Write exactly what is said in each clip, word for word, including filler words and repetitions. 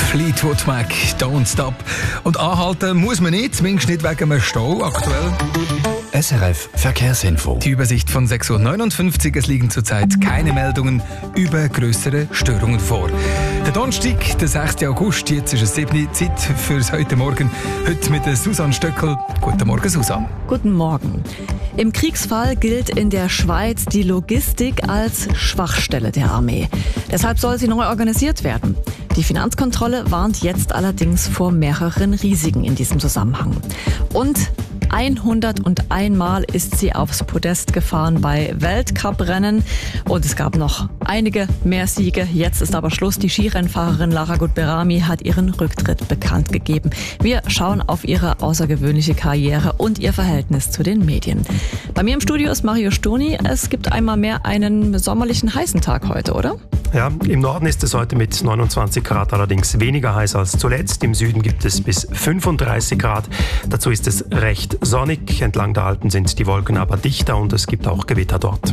Fleetwood Mac, Don't Stop. Und anhalten muss man nicht, zumindest nicht wegen einem Stau aktuell. S R F Verkehrsinfo. Die Übersicht von sechs Uhr neunundfünfzig. Es liegen zurzeit keine Meldungen über grössere Störungen vor. Der Donnerstag, der sechster August, jetzt ist es sieben Uhr, Zeit fürs heute Morgen. Heute mit der Susanne Stöckel. Guten Morgen, Susanne. Guten Morgen. Im Kriegsfall gilt in der Schweiz die Logistik als Schwachstelle der Armee. Deshalb soll sie neu organisiert werden. Die Finanzkontrolle warnt jetzt allerdings vor mehreren Risiken in diesem Zusammenhang. Und hunderteins Mal ist sie aufs Podest gefahren bei Weltcuprennen und es gab noch einige mehr Siege. Jetzt ist aber Schluss. Die Skirennfahrerin Lara Gut-Berami hat ihren Rücktritt bekannt gegeben. Wir schauen auf ihre außergewöhnliche Karriere und ihr Verhältnis zu den Medien. Bei mir im Studio ist Mario Stoni. Es gibt einmal mehr einen sommerlichen heißen Tag heute, oder? Ja, im Norden ist es heute mit neunundzwanzig Grad allerdings weniger heiß als zuletzt. Im Süden gibt es bis fünfunddreißig Grad. Dazu ist es recht sonnig. Entlang der Alpen sind die Wolken aber dichter und es gibt auch Gewitter dort.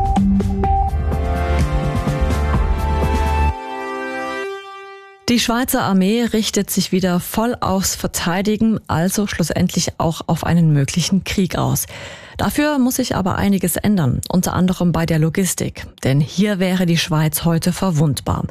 Die Schweizer Armee richtet sich wieder voll aufs Verteidigen, also schlussendlich auch auf einen möglichen Krieg aus. Dafür muss sich aber einiges ändern, unter anderem bei der Logistik. Denn hier wäre die Schweiz heute verwundbar.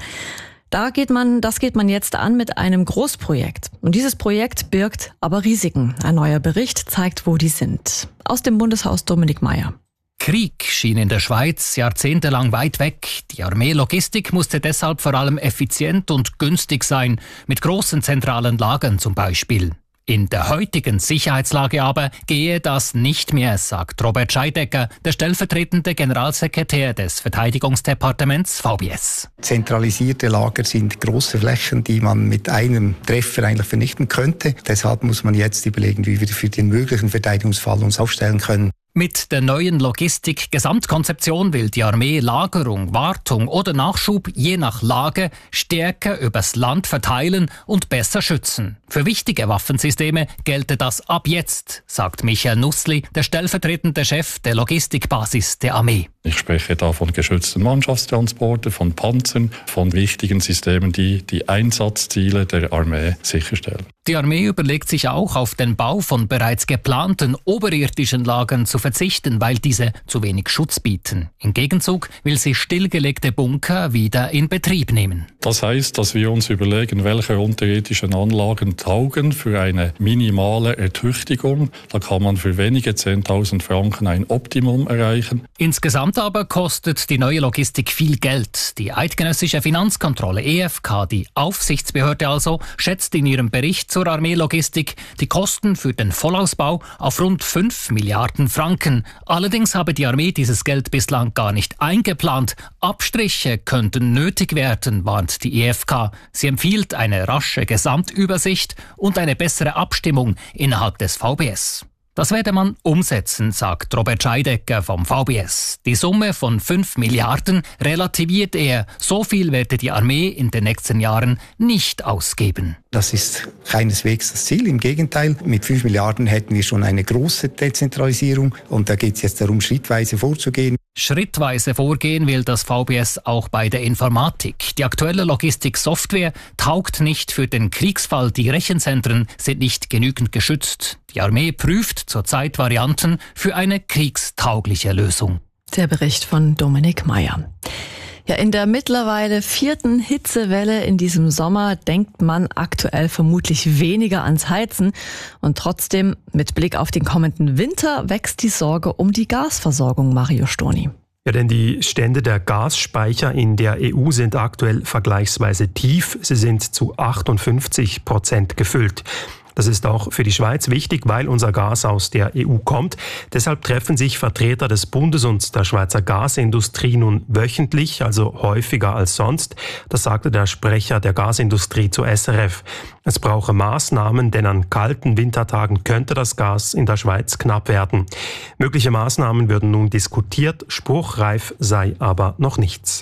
Da geht man, das geht man jetzt an mit einem Großprojekt. Und dieses Projekt birgt aber Risiken. Ein neuer Bericht zeigt, wo die sind. Aus dem Bundeshaus Dominik Meier. Krieg schien in der Schweiz jahrzehntelang weit weg. Die Armeelogistik musste deshalb vor allem effizient und günstig sein, mit großen zentralen Lagern zum Beispiel. In der heutigen Sicherheitslage aber gehe das nicht mehr, sagt Robert Scheidecker, der stellvertretende Generalsekretär des Verteidigungsdepartements V B S. Zentralisierte Lager sind große Flächen, die man mit einem Treffer eigentlich vernichten könnte. Deshalb muss man jetzt überlegen, wie wir für den möglichen Verteidigungsfall uns aufstellen können. Mit der neuen Logistik-Gesamtkonzeption will die Armee Lagerung, Wartung oder Nachschub je nach Lage stärker übers Land verteilen und besser schützen. Für wichtige Waffensysteme gelte das ab jetzt, sagt Michael Nussli, der stellvertretende Chef der Logistikbasis der Armee. Ich spreche da von geschützten Mannschaftstransporten, von Panzern, von wichtigen Systemen, die die Einsatzziele der Armee sicherstellen. Die Armee überlegt sich auch, auf den Bau von bereits geplanten oberirdischen Lagern zu verzichten, weil diese zu wenig Schutz bieten. Im Gegenzug will sie stillgelegte Bunker wieder in Betrieb nehmen. Das heißt, dass wir uns überlegen, welche unterirdischen Anlagen taugen für eine minimale Ertüchtigung. Da kann man für wenige zehntausend Franken ein Optimum erreichen. Insgesamt aber kostet die neue Logistik viel Geld. Die eidgenössische Finanzkontrolle E F K, die Aufsichtsbehörde also, schätzt in ihrem Bericht zur Armeelogistik die Kosten für den Vollausbau auf rund fünf Milliarden Franken. Allerdings habe die Armee dieses Geld bislang gar nicht eingeplant. Abstriche könnten nötig werden, warnt die E F K. Sie empfiehlt eine rasche Gesamtübersicht und eine bessere Abstimmung innerhalb des V B S. Das werde man umsetzen, sagt Robert Scheidecker vom V B S. Die Summe von fünf Milliarden relativiert er. So viel werde die Armee in den nächsten Jahren nicht ausgeben. Das ist keineswegs das Ziel. Im Gegenteil, mit fünf Milliarden hätten wir schon eine große Dezentralisierung. Und da geht es jetzt darum, schrittweise vorzugehen. Schrittweise vorgehen will das V B S auch bei der Informatik. Die aktuelle Logistik-Software taugt nicht für den Kriegsfall. Die Rechenzentren sind nicht genügend geschützt. Die Armee prüft zurzeit Varianten für eine kriegstaugliche Lösung. Der Bericht von Dominik Meier. Ja, in der mittlerweile vierten Hitzewelle in diesem Sommer denkt man aktuell vermutlich weniger ans Heizen. Und trotzdem, mit Blick auf den kommenden Winter, wächst die Sorge um die Gasversorgung, Mario Stoni. Ja, denn die Stände der Gasspeicher in der E U sind aktuell vergleichsweise tief. Sie sind zu achtundfünfzig Prozent gefüllt. Das ist auch für die Schweiz wichtig, weil unser Gas aus der E U kommt. Deshalb treffen sich Vertreter des Bundes und der Schweizer Gasindustrie nun wöchentlich, also häufiger als sonst. Das sagte der Sprecher der Gasindustrie zu S R F. Es brauche Maßnahmen, denn an kalten Wintertagen könnte das Gas in der Schweiz knapp werden. Mögliche Maßnahmen würden nun diskutiert, spruchreif sei aber noch nichts.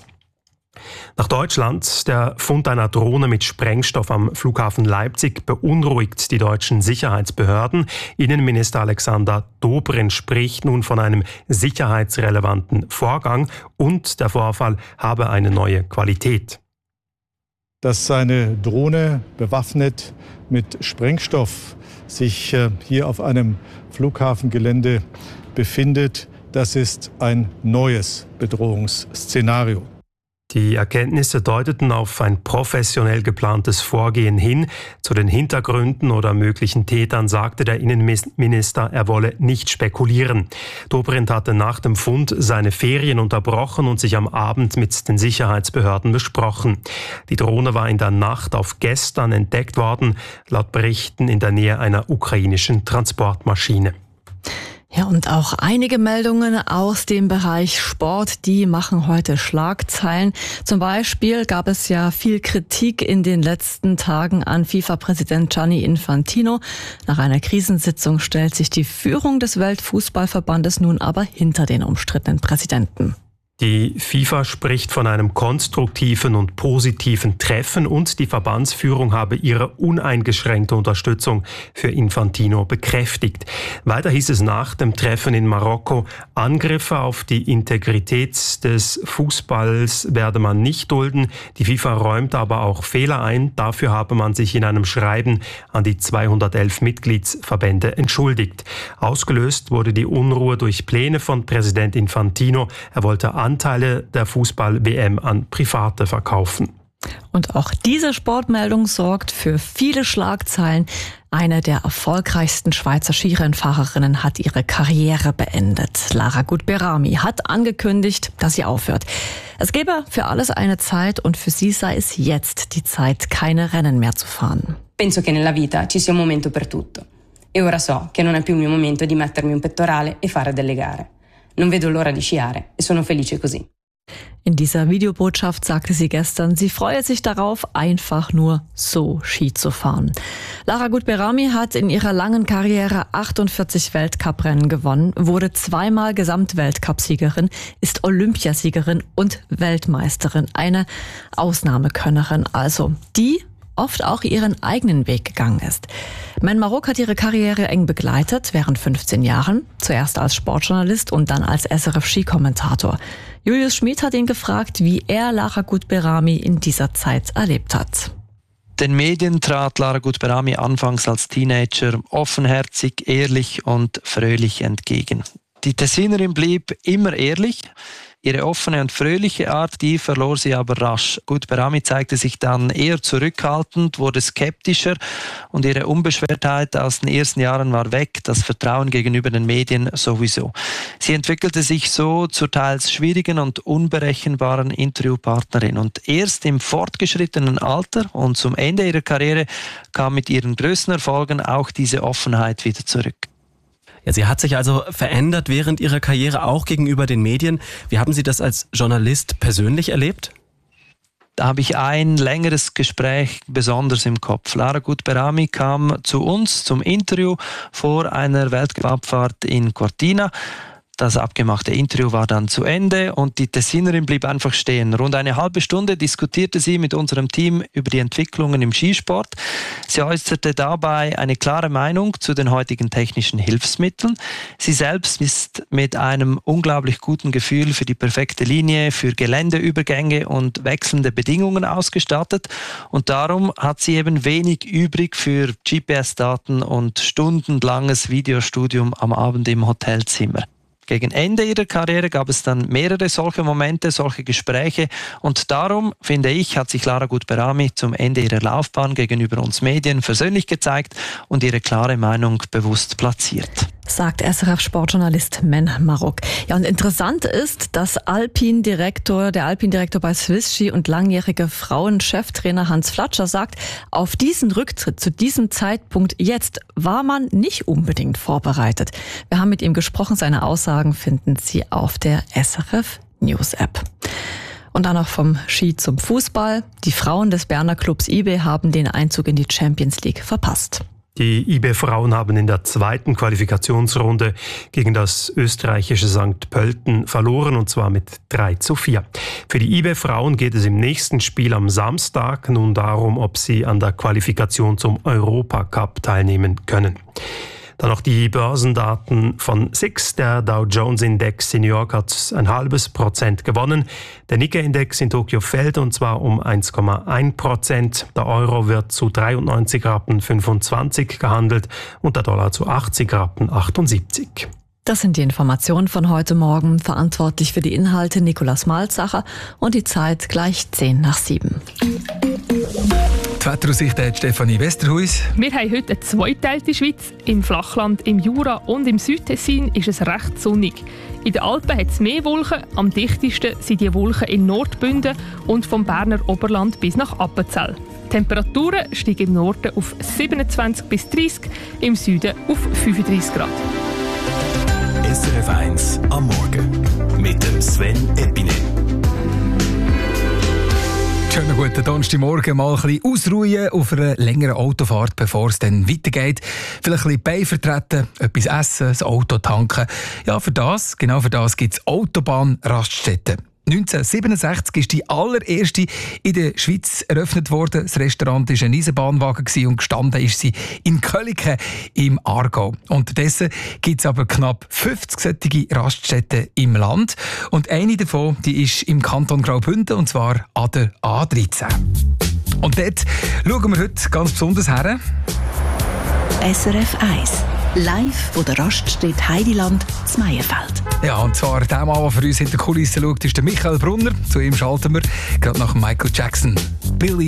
Nach Deutschland. Der Fund einer Drohne mit Sprengstoff am Flughafen Leipzig beunruhigt die deutschen Sicherheitsbehörden. Innenminister Alexander Dobrindt spricht nun von einem sicherheitsrelevanten Vorgang und der Vorfall habe eine neue Qualität. dass eine Drohne bewaffnet mit Sprengstoff sich hier auf einem Flughafengelände befindet. Das ist ein neues Bedrohungsszenario. Die Erkenntnisse deuteten auf ein professionell geplantes Vorgehen hin. Zu den Hintergründen oder möglichen Tätern sagte der Innenminister, er wolle nicht spekulieren. Dobrindt hatte nach dem Fund seine Ferien unterbrochen und sich am Abend mit den Sicherheitsbehörden besprochen. Die Drohne war in der Nacht auf gestern entdeckt worden, laut Berichten in der Nähe einer ukrainischen Transportmaschine. Ja, und auch einige Meldungen aus dem Bereich Sport, die machen heute Schlagzeilen. Zum Beispiel gab es ja viel Kritik in den letzten Tagen an FIFA-Präsident Gianni Infantino. Nach einer Krisensitzung stellt sich die Führung des Weltfußballverbandes nun aber hinter den umstrittenen Präsidenten. Die FIFA spricht von einem konstruktiven und positiven Treffen und die Verbandsführung habe ihre uneingeschränkte Unterstützung für Infantino bekräftigt. Weiter hieß es nach dem Treffen in Marokko, Angriffe auf die Integrität des Fußballs werde man nicht dulden. Die FIFA räumt aber auch Fehler ein. Dafür habe man sich in einem Schreiben an die zweihundertelf Mitgliedsverbände entschuldigt. Ausgelöst wurde die Unruhe durch Pläne von Präsident Infantino. Er wollte Anteile der Fußball-W M an Private verkaufen. Und auch diese Sportmeldung sorgt für viele Schlagzeilen. Eine der erfolgreichsten Schweizer Skirennfahrerinnen hat ihre Karriere beendet. Lara Gut-Berami hat angekündigt, dass sie aufhört. Es gäbe für alles eine Zeit und für sie sei es jetzt die Zeit, keine Rennen mehr zu fahren. Penso che nella vita ci sia un momento per tutto. E ora so che non è più il mio momento di mettermi un pettorale e fare delle gare. Non vedo l'ora di sciare e sono felice così. In dieser Videobotschaft sagte sie gestern, sie freue sich darauf, einfach nur so Ski zu fahren. Lara Gut-Berami hat in ihrer langen Karriere achtundvierzig Weltcuprennen gewonnen, wurde zweimal Gesamtweltcupsiegerin, ist Olympiasiegerin und Weltmeisterin. Eine Ausnahmekönnerin also, die oft auch ihren eigenen Weg gegangen ist. Men Marouk hat ihre Karriere eng begleitet, während fünfzehn Jahren, zuerst als Sportjournalist und dann als S R F-Skikommentator. Julius Schmid hat ihn gefragt, wie er Lara Gut-Berami in dieser Zeit erlebt hat. Den Medien trat Lara Gut-Berami anfangs als Teenager offenherzig, ehrlich und fröhlich entgegen. Die Tessinerin blieb immer ehrlich. Ihre offene und fröhliche Art, die verlor sie aber rasch. Gut-Berami zeigte sich dann eher zurückhaltend, wurde skeptischer und ihre Unbeschwertheit aus den ersten Jahren war weg, das Vertrauen gegenüber den Medien sowieso. Sie entwickelte sich so zur teils schwierigen und unberechenbaren Interviewpartnerin und erst im fortgeschrittenen Alter und zum Ende ihrer Karriere kam mit ihren größten Erfolgen auch diese Offenheit wieder zurück. Ja, sie hat sich also verändert während ihrer Karriere, auch gegenüber den Medien. Wie haben Sie das als Journalist persönlich erlebt? Da habe ich ein längeres Gespräch besonders im Kopf. Lara Gut-Berami kam zu uns zum Interview vor einer Weltcupabfahrt in Cortina. Das abgemachte Interview war dann zu Ende und die Tessinerin blieb einfach stehen. Rund eine halbe Stunde diskutierte sie mit unserem Team über die Entwicklungen im Skisport. Sie äußerte dabei eine klare Meinung zu den heutigen technischen Hilfsmitteln. Sie selbst ist mit einem unglaublich guten Gefühl für die perfekte Linie, für Geländeübergänge und wechselnde Bedingungen ausgestattet. Und darum hat sie eben wenig übrig für G P S-Daten und stundenlanges Videostudium am Abend im Hotelzimmer. Gegen Ende ihrer Karriere gab es dann mehrere solche Momente, solche Gespräche und darum, finde ich, hat sich Lara Gut-Berami zum Ende ihrer Laufbahn gegenüber uns Medien versöhnlich gezeigt und ihre klare Meinung bewusst platziert. Sagt S R F-Sportjournalist Men Marouk. Ja, und interessant ist, dass Alpin-Direktor, der Alpin-Direktor bei Swiss Ski und langjährige Frauencheftrainer Hans Flatscher sagt, auf diesen Rücktritt zu diesem Zeitpunkt jetzt war man nicht unbedingt vorbereitet. Wir haben mit ihm gesprochen, seine Aussagen finden Sie auf der S R F News App. Und dann noch vom Ski zum Fußball. Die Frauen des Berner Clubs I B haben den Einzug in die Champions League verpasst. Die I B-Frauen haben in der zweiten Qualifikationsrunde gegen das österreichische Sankt Pölten verloren, und zwar mit drei zu vier. Für die I B-Frauen geht es im nächsten Spiel am Samstag nun darum, ob sie an der Qualifikation zum Europacup teilnehmen können. Dann noch die Börsendaten von S I X. Der Dow Jones Index in New York hat ein halbes Prozent gewonnen. Der Nikkei-Index in Tokio fällt und zwar um eins Komma eins Prozent. Der Euro wird zu dreiundneunzig Rappen fünfundzwanzig gehandelt und der Dollar zu achtzig Rappen achtundsiebzig. Das sind die Informationen von heute Morgen. Verantwortlich für die Inhalte Nikolaus Malzacher und die Zeit gleich zehn nach sieben. Die Wetteraussicht hat Stefanie Westerhuis. Wir haben heute eine zweiteilte Schweiz. Im Flachland, im Jura und im Südtessin ist es recht sonnig. In den Alpen hat es mehr Wolken. Am dichtesten sind die Wolken in Nordbünden und vom Berner Oberland bis nach Appenzell. Die Temperaturen steigen im Norden auf siebenundzwanzig bis dreißig, im Süden auf fünfunddreißig Grad. S R F eins am Morgen mit dem Sven Epine. Schönen guten Donnerstagmorgen, mal ein bisschen ausruhen auf einer längeren Autofahrt, bevor es dann weitergeht. Vielleicht ein bisschen Bein vertreten, etwas essen, das Auto tanken. Ja, für das, genau für das gibt es Autobahnraststätten. neunzehnhundertsiebenundsechzig ist die allererste in der Schweiz eröffnet worden. Das Restaurant war ein Eisenbahnwagen und gestanden ist sie in Köliken im Aargau. Unterdessen gibt es aber knapp fünfzig solche Raststätten im Land. Und eine davon die ist im Kanton Graubünden, und zwar an der A dreizehn. Und dort schauen wir heute ganz besonders her. S R F eins. Live von der Raststätte Heidiland zu Meierfeld. Ja, und zwar der Mann, der für uns hinter die Kulissen schaut, ist der Michael Brunner. Zu ihm schalten wir gerade nach Michael Jackson. Billy